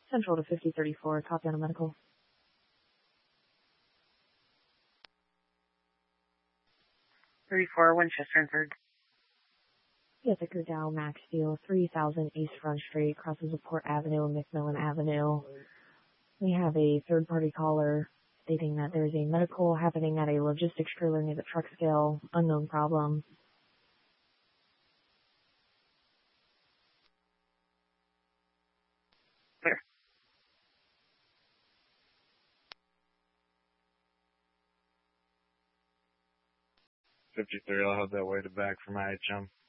Central to 5034, copy on a medical. 34, Winchester and third. Yeah, Vicar Dow, Max Steel, 3000 East Front Street, crosses of Port Avenue and McMillan Avenue. We have a third-party caller stating that there's a medical happening at a logistics trailer near the truck scale, unknown problem. Clear. $53, I'll have that weighted back from IHM.